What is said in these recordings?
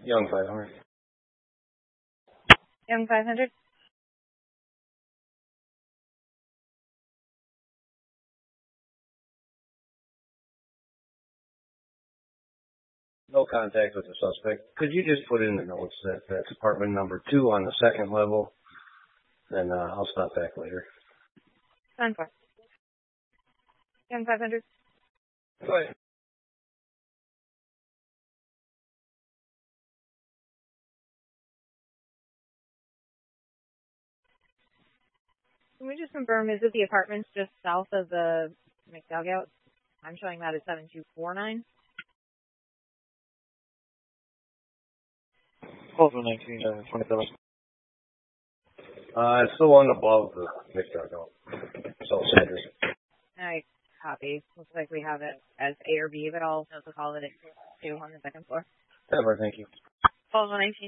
Young 500. Young 500. No contact with the suspect. Could you just put in the notes that that's apartment number 2 on the second level? Then I'll stop back later. 10-4. Young 500. Go ahead. Can we just confirm, is it the apartments just south of the McDugout? I'm showing that as 7249. Also 27. It's the one above the McDugout. So Sanders. Alright, copy. Looks like we have it as A or B, but I'll also call it a 2 on the second floor. Ever, thank you. Also 19.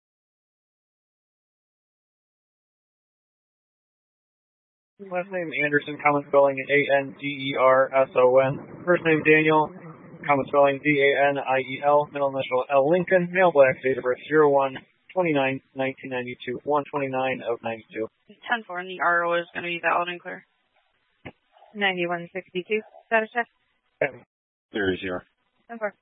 Last name Anderson, common spelling Anderson. First name Daniel, common spelling Daniel. Middle initial L. Lincoln. Male, black, date of birth 01/29/1992. 1/29 of 92. 10-4, and the RO is going to be valid and clear. 9162. Status check. 0-0. 10-4.